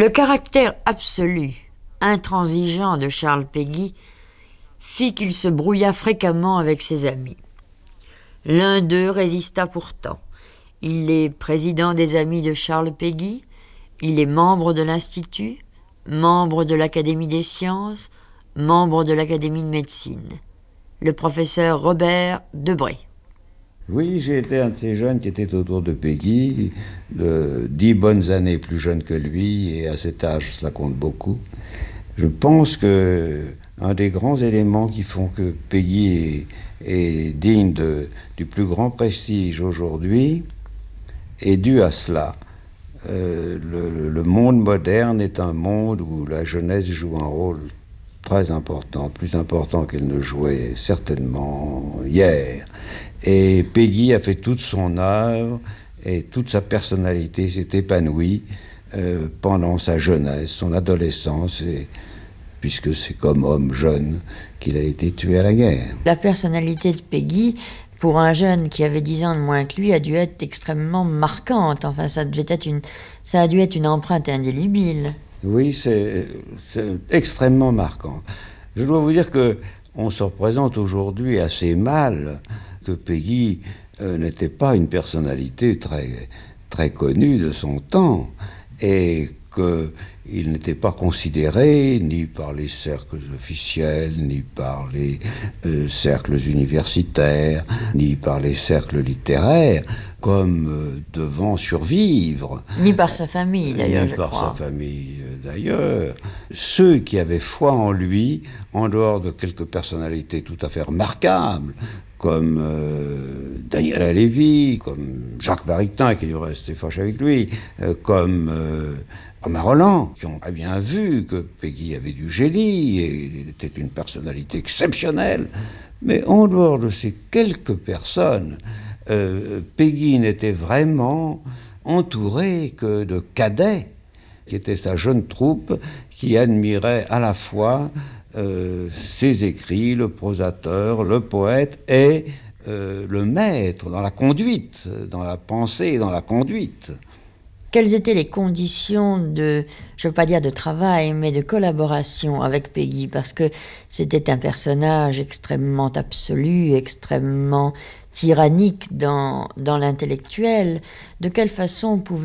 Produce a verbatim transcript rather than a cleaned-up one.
Le caractère absolu, intransigeant de Charles Péguy fit qu'il se brouilla fréquemment avec ses amis. L'un d'eux résista pourtant. Il est président des Amis de Charles Péguy, il est membre de l'Institut, membre de l'Académie des sciences, membre de l'Académie de médecine. Le professeur Robert Debré. Oui, j'ai été un de ces jeunes qui étaient autour de Péguy, de dix bonnes années plus jeune que lui, et à cet âge, cela compte beaucoup. Je pense que un des grands éléments qui font que Péguy est, est digne de, du plus grand prestige aujourd'hui est dû à cela. Euh, le, le monde moderne est un monde où la jeunesse joue un rôle très important, plus important qu'elle ne jouait certainement hier. Et Péguy a fait toute son œuvre et toute sa personnalité s'est épanouie euh, pendant sa jeunesse, son adolescence, et, puisque c'est comme homme jeune qu'il a été tué à la guerre. La personnalité de Péguy, pour un jeune qui avait dix ans de moins que lui, a dû être extrêmement marquante. Enfin, ça devait être une, ça a dû être une empreinte indélébile. Oui, c'est, c'est extrêmement marquant. Je dois vous dire que on se représente aujourd'hui assez mal que Péguy euh, n'était pas une personnalité très, très connue de son temps et qu'il n'était pas considéré ni par les cercles officiels, ni par les euh, cercles universitaires, ni par les cercles littéraires comme euh, devant survivre. Ni par sa famille, d'ailleurs, Ni je par crois. sa famille, euh, d'ailleurs. Ceux qui avaient foi en lui, en dehors de quelques personnalités tout à fait remarquables, comme euh, Daniel Halévy, comme Jacques Maritain, qui du reste est fâché avec lui, euh, comme euh, Romain Rolland, qui ont très bien vu que Péguy avait du génie et il était une personnalité exceptionnelle. Mais en dehors de ces quelques personnes, euh, Péguy n'était vraiment entouré que de cadets, qui était sa jeune troupe, qui admirait à la fois euh, ses écrits, le prosateur, le poète et euh, le maître dans la conduite, dans la pensée et dans la conduite. Quelles étaient les conditions de, je ne veux pas dire de travail, mais de collaboration avec Péguy? Parce que c'était un personnage extrêmement absolu, extrêmement tyrannique dans, dans l'intellectuel. De quelle façon pouvait